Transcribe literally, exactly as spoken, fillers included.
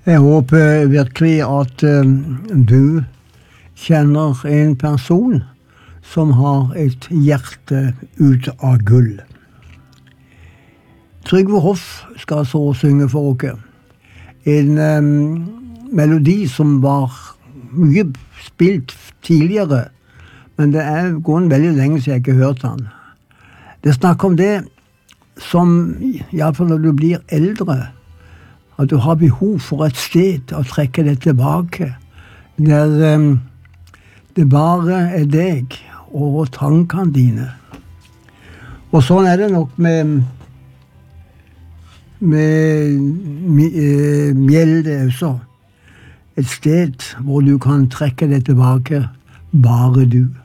Jeg håper virkelig at um, du kjenner en person som har et hjerte ut av gull. Trygve Hoff skal så synge for oss. En um, melodi som var mye spilt tidligere, men det er gått veldig lenge siden jeg ikke har hørt den. Det snakker om det som, i alle fall når du blir eldre, at du har behov for et sted å trekke det tilbake, der um, det bare er deg og tankene dine. Og sånn er det nok med med Mjelde også. Et sted hvor du kan trekke det tilbake, bare du.